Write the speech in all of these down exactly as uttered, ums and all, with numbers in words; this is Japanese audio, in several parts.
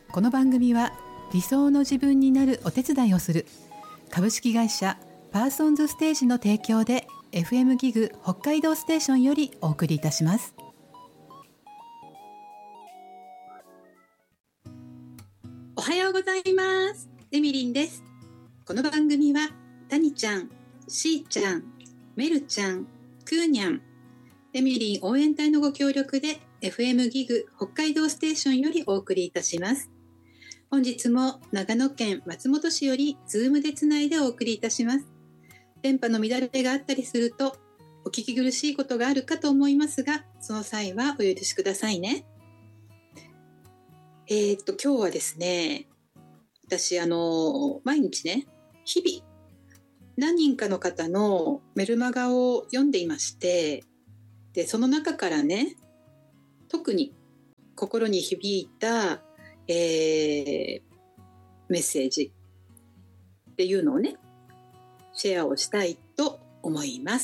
この番組は理想の自分になるお手伝いをする株式会社パーソンズステージの提供で エフエム ギグ北海道ステーションよりお送りいたします。 おはようございます。エミリンです。この番組はタニちゃん、シーちゃん、メルちゃん、クーニャン、エミリン応援隊のご協力で エフエム ギグ北海道ステーションよりお送りいたします。本日も長野県松本市よりズームでつないでお送りいたします。電波の乱れがあったりするとお聞き苦しいことがあるかと思いますが、その際はお許しくださいね。えー、っと今日はですね、私あの毎日ね、日々何人かの方のメルマガを読んでいまして、でその中からね、特に心に響いた、えー、メッセージっていうのをね、シェアをしたいと思います。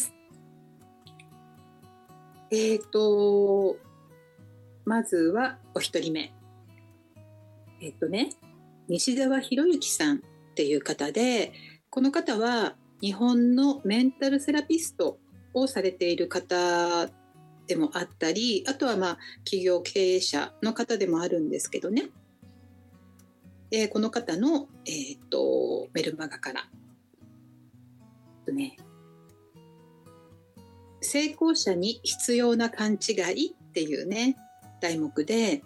えーとまずはお一人目、えっとね西澤博之さんっていう方で、この方は日本のメンタルセラピストをされている方でもあったり、あとはまあ企業経営者の方でもあるんですけどね。でこの方の、えー、とメルマガから、えっとね、成功者に必要な勘違いっていうね題目で、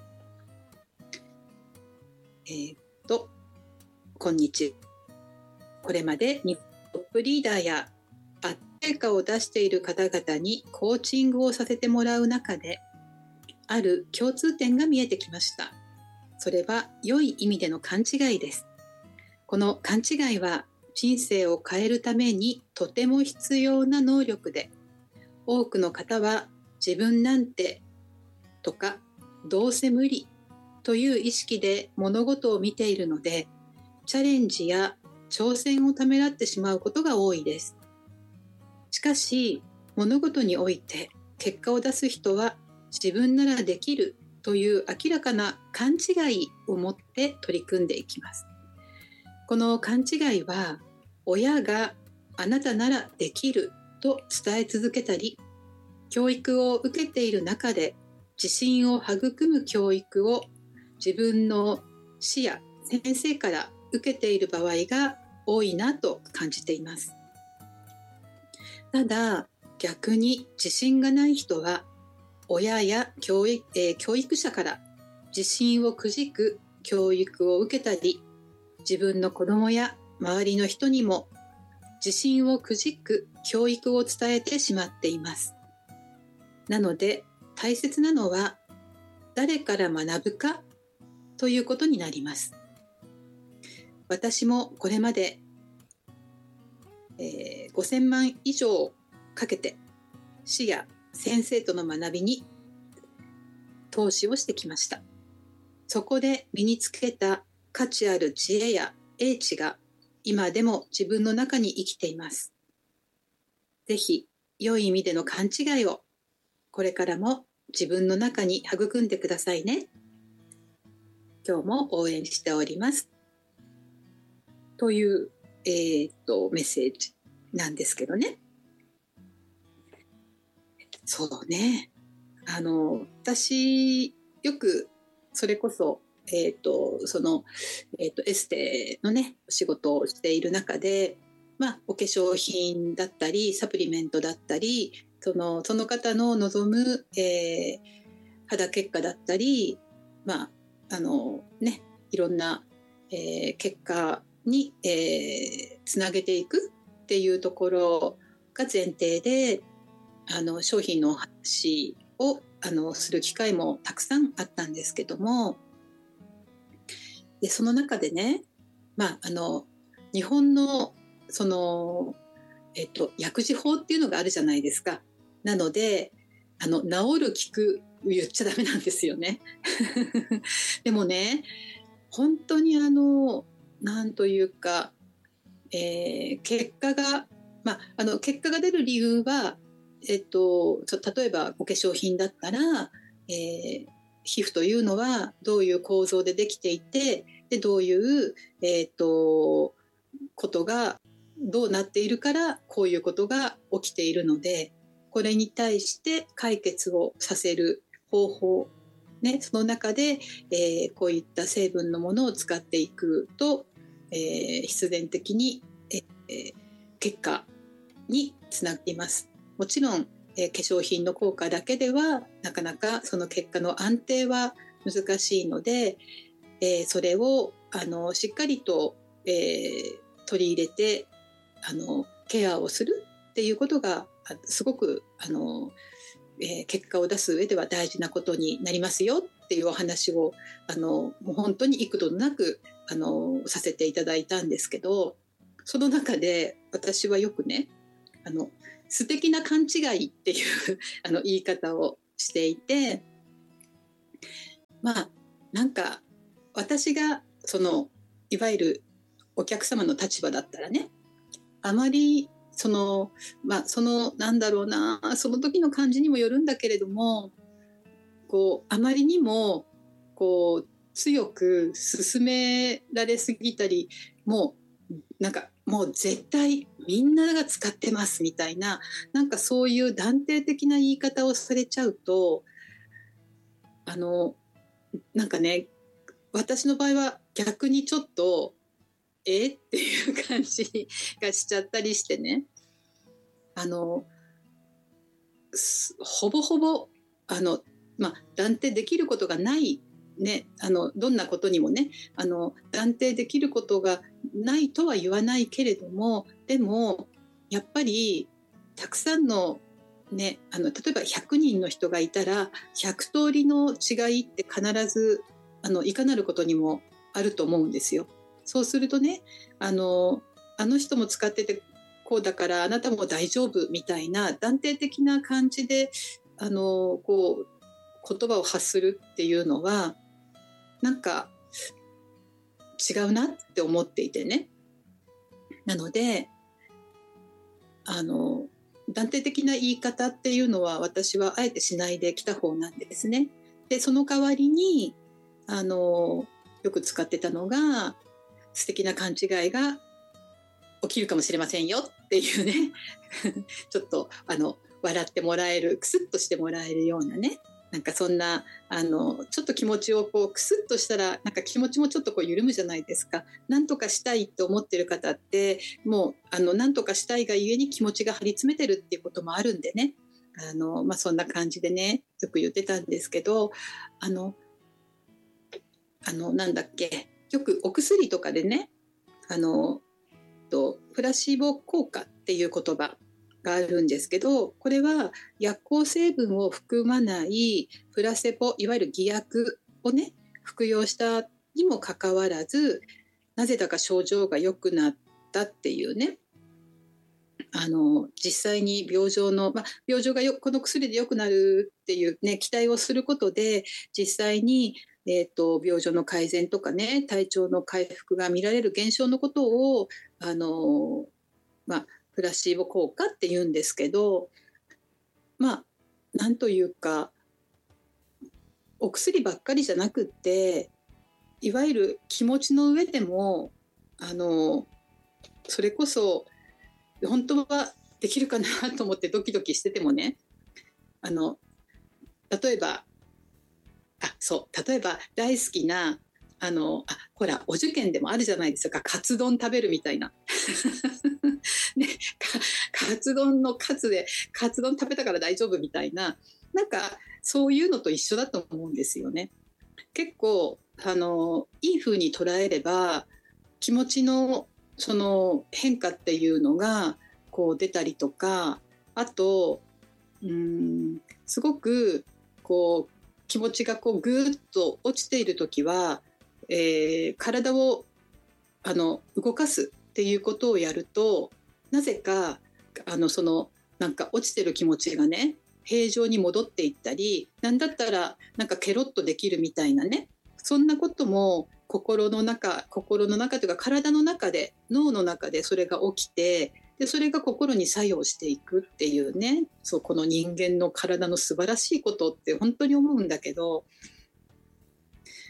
えー、っとこんにちは。これまで日本トップリーダーや成果を出している方々にコーチングをさせてもらう中で、ある共通点が見えてきました。それは良い意味での勘違いです。この勘違いは人生を変えるためにとても必要な能力で、多くの方は自分なんてとかどうせ無理という意識で物事を見ているので、チャレンジや挑戦をためらってしまうことが多いです。しかし物事において結果を出す人は自分ならできるという明らかな勘違いを持って取り組んでいきます。この勘違いは、親があなたならできると伝え続けたり、教育を受けている中で自信を育む教育を自分の師や先生から受けている場合が多いなと感じています。ただ逆に自信がない人は、親や教育、えー、教育者から自信をくじく教育を受けたり、自分の子供や周りの人にも自信をくじく教育を伝えてしまっています。なので大切なのは誰から学ぶかということになります。私もこれまで、えー、ごせんまん以上かけて師や先生との学びに投資をしてきました。そこで身につけた価値ある知恵や英知が今でも自分の中に生きています。ぜひ良い意味での勘違いをこれからも自分の中に育んでくださいね。今日も応援しております。という、えー、っとメッセージなんですけどね。そうね。あの私よくそれこそ、えー、っとその、えー、っとエステのね仕事をしている中で、まあ、お化粧品だったりサプリメントだったり、そのその方の望む、えー、肌結果だったり、まああのね、いろんな、えー、結果に、えー、つなげていくっていうところが前提で、あの商品の話をあのする機会もたくさんあったんですけども、でその中でね、まあ、あの日本のその、えっと、薬事法っていうのがあるじゃないですか。なのであの治る効く言っちゃダメなんですよねでもね、本当にあのなんというか、えー、結果が、まあ、あの結果が出る理由は、えっと、例えばお化粧品だったら、えー、 皮膚というのはどういう構造でできていて、でどういう、えーと、ことがどうなっているからこういうことが起きているので、これに対して解決をさせる方法、ね、その中で、えー、こういった成分のものを使っていくと、えー、必然的に、えー、結果につながります。もちろん、えー、化粧品の効果だけではなかなかその結果の安定は難しいので、えー、それをあのしっかりと、えー、取り入れてあのケアをするっていうことがすごくあの、えー、結果を出す上では大事なことになりますよっていうお話をあのもう本当に幾度となくあのさせていただいたんですけど、その中で私はよくね、あの素敵な勘違いっていうあの言い方をしていて、まあなんか私がそのいわゆるお客様の立場だったらね、あまりそのまあそのなんだろうな、その時の感じにもよるんだけれども、こうあまりにもこう強く勧められすぎたり、もうなんかもう絶対みんなが使ってますみたいな、なんかそういう断定的な言い方をされちゃうと、あのなんかね、私の場合は逆にちょっとえっていう感じがしちゃったりしてね、あのほぼほぼあの、まあ、断定できることがないね、あのどんなことにもね、あの断定できることがないとは言わないけれども、でもやっぱりたくさんの、ね、あの例えばひゃくにんの人がいたらひゃく通りの違いって必ずあのいかなることにもあると思うんですよ。そうするとね、あのあの人も使っててこうだからあなたも大丈夫みたいな断定的な感じであのこう言葉を発するっていうのはなんか違うなって思っていてね。なのであの断定的な言い方っていうのは私はあえてしないできた方なんですね。でその代わりにあのよく使ってたのが、素敵な勘違いが起きるかもしれませんよっていうねちょっとあの笑ってもらえる、クスッとしてもらえるようなね、なんかそんなあのちょっと気持ちをこうクスッとしたらなんか気持ちもちょっとこう緩むじゃないですか。なんとかしたいと思ってる方ってもうあのなんとかしたいがゆえに気持ちが張り詰めてるっていうこともあるんでね、あの、まあ、そんな感じでねよく言ってたんですけど、あのあのなんだっけ、よくお薬とかでね、あのとプラシーボ効果っていう言葉があるんですけど、これは薬効成分を含まないプラセボ、いわゆる偽薬をね服用したにもかかわらず、なぜだか症状が良くなったっていうね、あの実際に病状の、まあ、病状がよこの薬で良くなるっていうね期待をすることで、実際にえーと、病状の改善とかね、体調の回復が見られる現象のことをあの、まあ、プラシーボ効果って言うんですけど、まあなんというかお薬ばっかりじゃなくって、いわゆる気持ちの上でもあのそれこそ本当はできるかなと思ってドキドキしててもね、あの例えばあそう例えば大好きなあのあほらお受験でもあるじゃないですか、カツ丼食べるみたいな、ね、カツ丼のカツでカツ丼食べたから大丈夫みたいな、なんかそういうのと一緒だと思うんですよね。結構あのいい風に捉えれば気持ちのその変化っていうのがこう出たりとか、あとうーんすごくこう気持ちがこうぐーっと落ちているときは、えー、体をあの動かすっていうことをやると、なぜかあのそのなんか落ちてる気持ちがね平常に戻っていったり、なんだったらなんかケロッとできるみたいなね、そんなことも心の中心の中というか体の中で、脳の中でそれが起きて、でそれが心に作用していくっていうね、そうこの人間の体の素晴らしいことって本当に思うんだけど、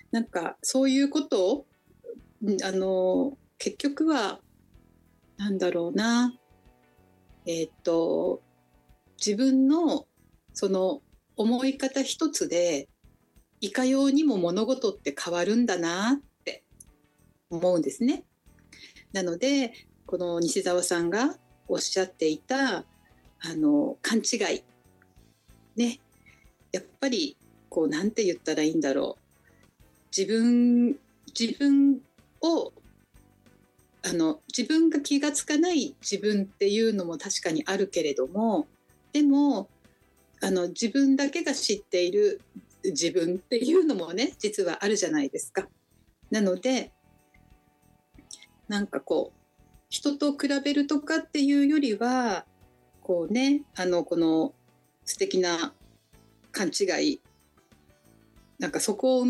なんかそういうことをあの結局はなんだろうな、えっと自分のその思い方一つでいかようにも物事って変わるんだなって思うんですね。なのでこの西澤さんがおっしゃっていたあの勘違いね、やっぱりこうなんて言ったらいいんだろう、自分自分をあの自分が気がつかない自分っていうのも確かにあるけれども、でもあの自分だけが知っている自分っていうのもね実はあるじゃないですか。なのでなんかこう人と比べるとかっていうよりはこうね、あのこの素敵な勘違い、なんかそこをうま